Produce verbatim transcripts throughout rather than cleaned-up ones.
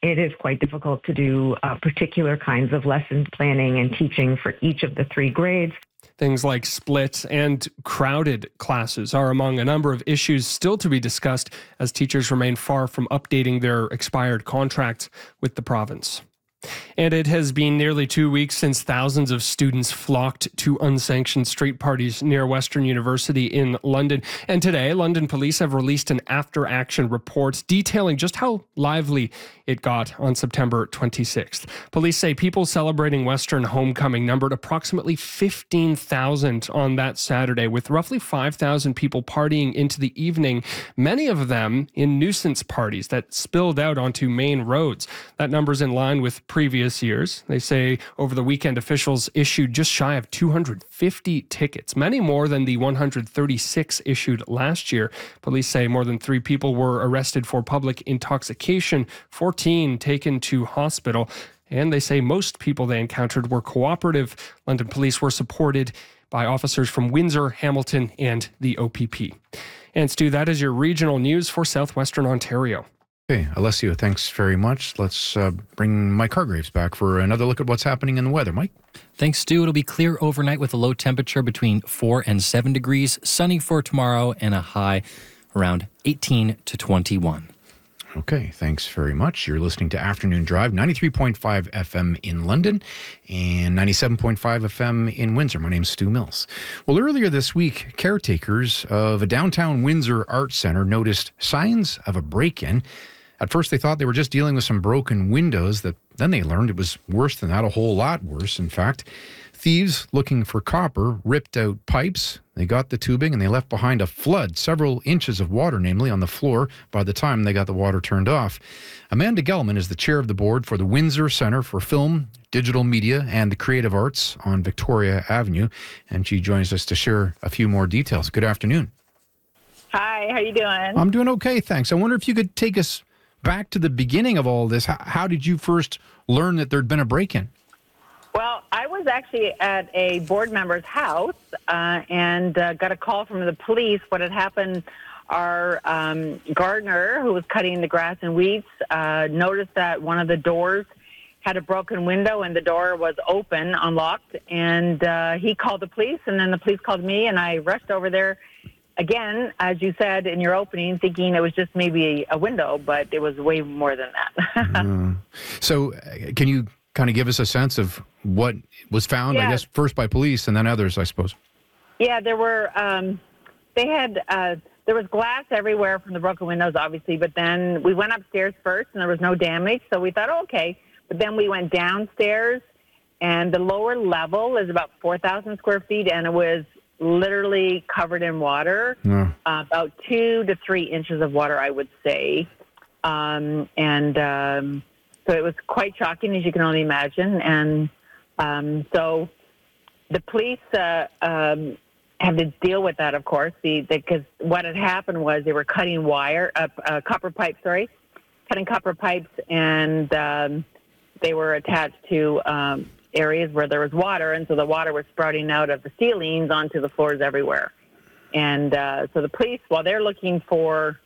it is quite difficult to do uh, particular kinds of lesson planning and teaching for each of the three grades. Things like split and crowded classes are among a number of issues still to be discussed as teachers remain far from updating their expired contracts with the province. And it has been nearly two weeks since thousands of students flocked to unsanctioned street parties near Western University in London. And today, London police have released an after-action report detailing just how lively it got on September twenty-sixth. Police say people celebrating Western homecoming numbered approximately fifteen thousand on that Saturday, with roughly five thousand people partying into the evening, many of them in nuisance parties that spilled out onto main roads. That number's in line with previous years. They say over the weekend, officials issued just shy of two hundred fifty tickets, many more than the one hundred thirty-six issued last year. Police say more than three people were arrested for public intoxication, fourteen taken to hospital, and they say most people they encountered were cooperative. London police were supported by officers from Windsor, Hamilton, and the O P P. And Stu, that is your regional news for southwestern Ontario. Okay, Alessio, thanks very much. Let's uh, bring Mike Hargraves back for another look at what's happening in the weather. Mike? Thanks, Stu. It'll be clear overnight with a low temperature between four and seven degrees. Sunny for tomorrow and a high around eighteen to twenty-one. Okay, thanks very much. You're listening to Afternoon Drive, ninety-three point five F M in London and ninety-seven point five F M in Windsor. My name's Stu Mills. Well, earlier this week, caretakers of a downtown Windsor art center noticed signs of a break-in. At first, they thought they were just dealing with some broken windows. That then they learned it was worse than that, a whole lot worse, in fact. Thieves looking for copper ripped out pipes. They got the tubing and they left behind a flood, several inches of water, namely, on the floor by the time they got the water turned off. Amanda Gelman is the chair of the board for the Windsor Centre for Film, Digital Media and the Creative Arts on Victoria Avenue, and she joins us to share a few more details. Good afternoon. Hi, how you doing? I'm doing okay, thanks. I wonder if you could take us back to the beginning of all this. How, how did you first learn that there'd been a break-in? Well, I was actually at a board member's house uh, and uh, got a call from the police. What had happened, our um, gardener, who was cutting the grass and weeds, uh, noticed that one of the doors had a broken window and the door was open, unlocked, and uh, he called the police, and then the police called me, and I rushed over there. Again, as you said in your opening, thinking it was just maybe a window, but it was way more than that. mm. So uh, can you kind of give us a sense of what was found, yeah. I guess, first by police and then others, I suppose? Yeah, there were, um, they had, uh, there was glass everywhere from the broken windows, obviously, but then we went upstairs first and there was no damage, so we thought, oh, okay. But then we went downstairs, and the lower level is about four thousand square feet, and it was literally covered in water, Yeah. uh, about two to three inches of water, I would say. Um, and um, so it was quite shocking, as you can only imagine. And um, so the police uh, um, had to deal with that, of course, because what had happened was they were cutting wire, uh, uh, copper pipes, sorry, cutting copper pipes, and um, they were attached to um, areas where there was water, and so the water was sprouting out of the ceilings onto the floors everywhere. And uh, so the police, while they're looking for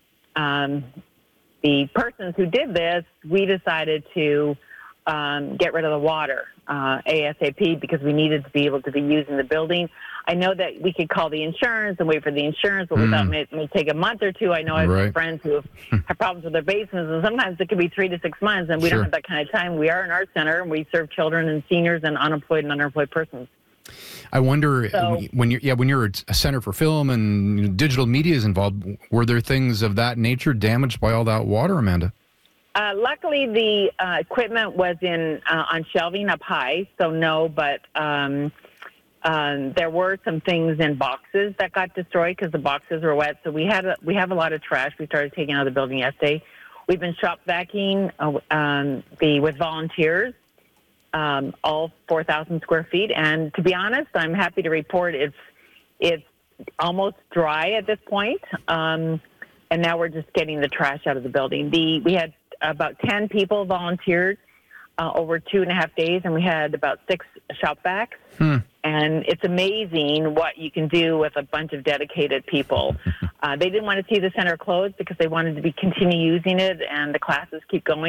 um, the persons who did this, we decided to um, get rid of the water uh, ASAP because we needed to be able to be using the building. I know that we could call the insurance and wait for the insurance, but we Mm. thought it may, may take a month or two. I know I have Right. friends who have, have problems with their basements, and sometimes it could be three to six months, and we Sure. don't have that kind of time. We are an art center, and we serve children and seniors and unemployed and underemployed persons. I wonder, So- when you're, yeah, when you're a center for film and you know, digital media is involved, were there things of that nature damaged by all that water, Amanda? Uh, luckily, the uh, equipment was in uh, on shelving up high, so no. But um, um, there were some things in boxes that got destroyed because the boxes were wet. So we had a, we have a lot of trash. We started taking out of the building yesterday. We've been shop vacuuming uh, um, the with volunteers, um, all four thousand square feet. And to be honest, I'm happy to report it's it's almost dry at this point. Um, and now we're just getting the trash out of the building. The we had about ten people volunteered uh, over two and a half days, and we had about six shop vacs. Hmm. And it's amazing what you can do with a bunch of dedicated people. Uh, they didn't want to see the center closed because they wanted to be continue using it, and the classes keep going.